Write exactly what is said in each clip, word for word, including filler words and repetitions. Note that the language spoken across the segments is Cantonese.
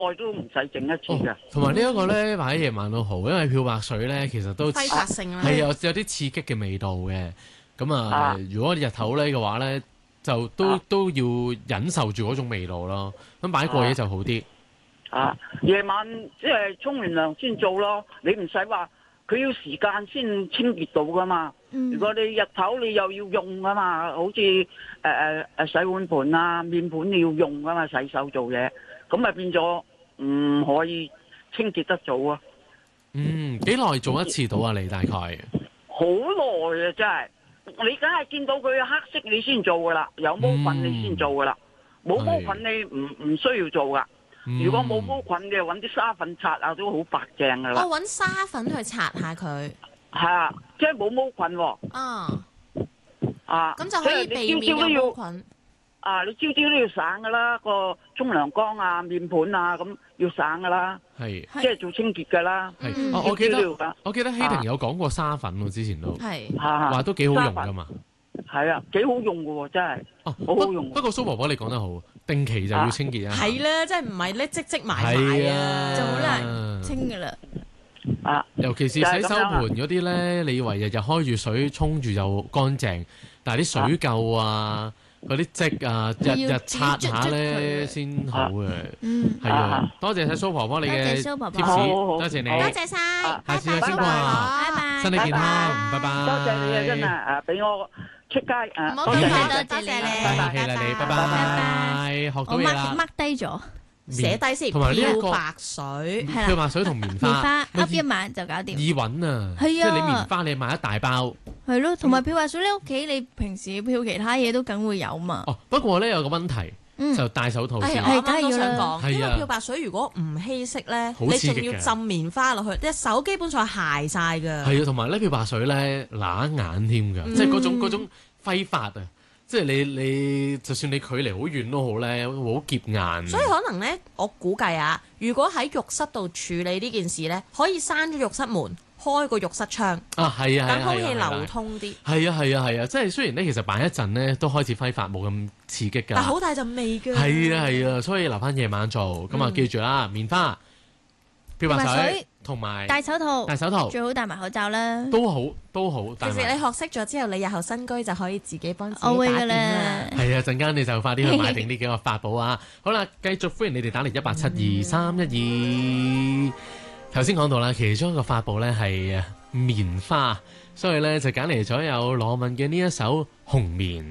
耐都唔使整一次㗎。 同埋呢一個咧擺喺夜晚都好，因為漂白水咧其實都揮發性啦， 係有有啲刺激嘅味道嘅。咁啊， 啊如果日頭咧嘅話咧，就都、 啊、 都要忍受住嗰種味道咯。咁擺過夜就好啲。 啊，夜晚即係沖完涼先做咯，你唔使話佢要時間先清潔到噶嘛。 嗯、 如果你日頭你又要用噶嘛，好似誒誒誒洗碗盤啊、面盤你要用噶嘛，洗手做嘢，咁咪變咗唔可以清潔得早啊。 嗯，幾耐做一次到啊？你大概？ 好耐啊，真係。你梗係見到佢黑色你先做噶啦，有毛菌你先做噶啦，冇、嗯、毛菌你唔唔需要做噶。 嗯、 如果冇毛菌嘅，揾啲沙粉擦下都好白淨噶啦。 我揾沙粉去擦下佢。 係啊，即係冇毛菌喎。 啊， 啊， 咁就可以避免有毛菌。 啊，你朝朝都要省噶啦，個沖涼缸啊、面盤啊咁要省噶啦。 係， 即係做清潔噶啦。 係、 嗯， 我記得我記得希婷有講過沙粉喎，之前都係話都幾好用噶嘛。 係啊，幾好用噶喎，真係。 哦， 好好用。 不過蘇婆婆你講得好，定期就要清潔啊。 係啦，即係唔係咧積積埋埋啊， 就好難清噶啦。 啊， 尤其是洗手盆嗰啲咧，你以為日日開住水沖住就乾淨，但係啲水垢啊。嗰啲漬啊，日日刷下咧先好嘅。 嗯， 係啊，多謝晒蘇婆婆你嘅 tips，多謝你， 多謝晒， 下次有先啩， 拜拜， 身體健康，拜拜。 多謝你啊，真係啊，俾我出街啊， 多謝你， 多謝你， 拜拜，氣啦你，拜拜，學到嘢啦。 我 mark 低咗， 寫低先。 同埋呢一個漂白水， 漂白水同棉花， 棉花噏一晚就搞掂。 易揾啊， 係啊， 即係你棉花你買一大包。 係咯，同埋漂白水你屋企你平時漂其他嘢都梗會有嘛。 哦，不過咧有個問題，就戴手套先。 係，我啱啱都想講， 係因為漂白水如果唔稀釋咧， 你仲要浸棉花落去，隻手基本上係晒㗎。 係啊，同埋咧漂白水咧揦眼添㗎，即係嗰種嗰種揮發啊。即係你你就算你距離好遠都好咧，好夾硬。 所以可能咧，我估計啊，如果喺浴室度處理呢件事咧，可以閂咗浴室門，開個浴室窗啊，係啊， 等空氣流通啲。 係啊係啊係啊，即係雖然咧，其實擺一陣咧都開始揮發，冇咁刺激㗎。 但好大陣味㗎。 係啊係啊，所以留翻夜晚做。咁啊，記住啦，棉花、漂白水同埋戴手套， 戴手套最好戴埋口罩啦。 都好都好。 其實你學識咗之後，你日後新居就可以自己幫自己打點啦。 係啊，陣間你就快啲去買定呢幾個法寶啊！好啦，繼續歡迎你哋打嚟一八七二三一二。頭先講到啦，其中一個法寶咧係棉花，所以咧就揀嚟咗有羅文嘅呢一首《紅棉》。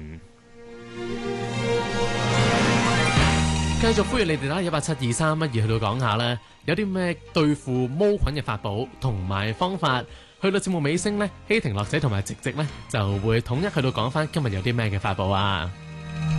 繼續歡迎你哋打一八七二三一二去到講下咧，有啲咩對付毛菌嘅法寶同埋方法。去到節目尾聲咧，希婷樂仔同埋直直咧就會統一去到講翻今日有啲咩嘅法寶啊！